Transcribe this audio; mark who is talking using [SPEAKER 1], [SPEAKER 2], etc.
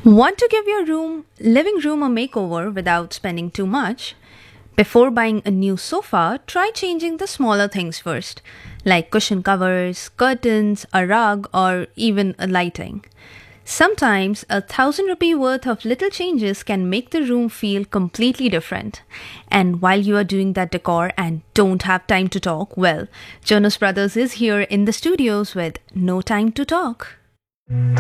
[SPEAKER 1] Want to give your living room a makeover without spending too much? Before buying a new sofa, try changing the smaller things first, like cushion covers, curtains, a rug, or even a lighting. Sometimes ₹1,000 worth of little changes can make the room feel completely different. And while you are doing that decor and don't have time to talk, well, Jonas Brothers is here in the studios with No Time to Talk.